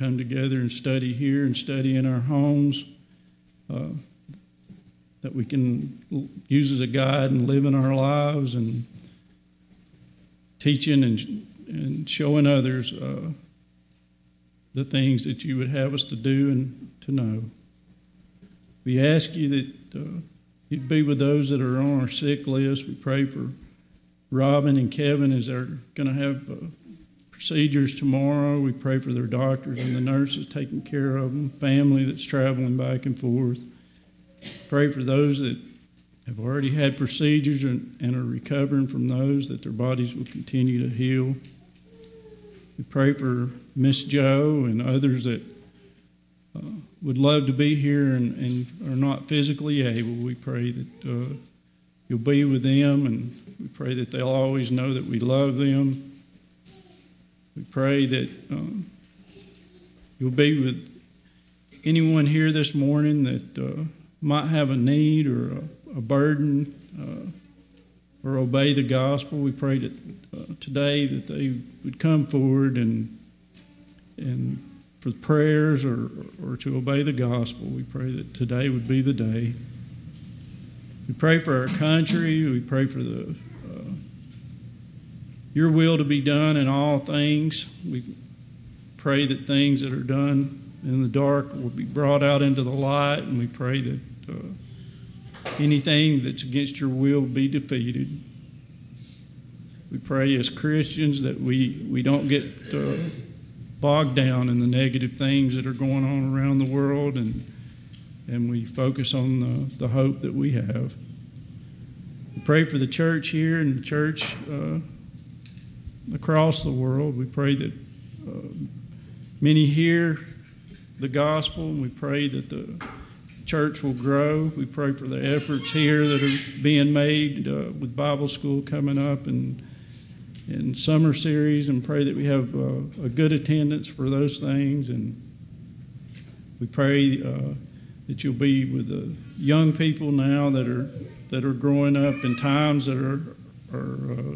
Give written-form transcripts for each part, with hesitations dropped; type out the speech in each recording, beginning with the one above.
come together and study here and study in our homes, that we can use as a guide and live in our lives and teaching and showing others the things that you would have us to do and to know. We ask you that you'd be with those that are on our sick list. We pray for Robin and Kevin as they're going to have procedures tomorrow. We pray for their doctors and the nurses taking care of them, family that's traveling back and forth. Pray for those that have already had procedures and are recovering from those, that their bodies will continue to heal. We pray for Miss Joe and others that would love to be here and are not physically able. We pray that you'll be with them, and we pray that they'll always know that we love them. We pray that you'll be with anyone here this morning that might have a need or a burden or obey the gospel. We pray that today that they would come forward and for prayers or to obey the gospel. We pray that today would be the day. We pray for our country. We pray for your will to be done in all things. We pray that things that are done in the dark will be brought out into the light, and we pray that anything that's against your will be defeated. We pray as Christians that we don't get bogged down in the negative things that are going on around the world, and we focus on the hope that we have. We pray for the church here and the church across the world. We pray that many hear the gospel, and we pray that the church will grow. We pray for the efforts here that are being made with Bible school coming up and summer series, and pray that we have a good attendance for those things. And we pray that you'll be with the young people now that are growing up in times that are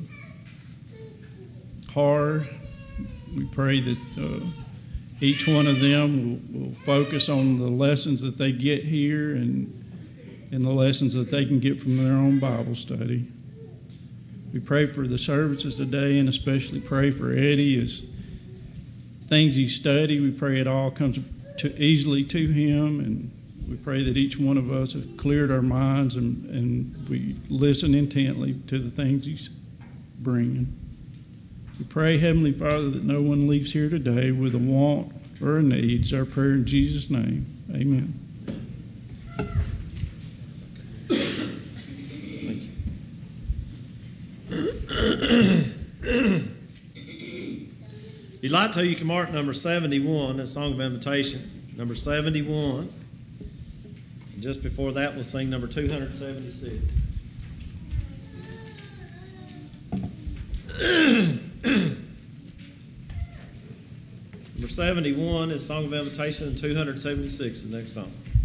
hard. We pray that each one of them will focus on the lessons that they get here and the lessons that they can get from their own Bible study. We pray for the services today, and especially pray for Eddie as things he studied. We pray it all comes easily to him, and we pray that each one of us have cleared our minds and we listen intently to the things he's bringing. We pray, Heavenly Father, that no one leaves here today with a want or a need. It's our prayer in Jesus' name. Amen. If you'd like to, you can mark number 71, that Song of Invitation, number 71. And just before that, we'll sing number 276. Number 71 is Song of Invitation, and 276 is the next song.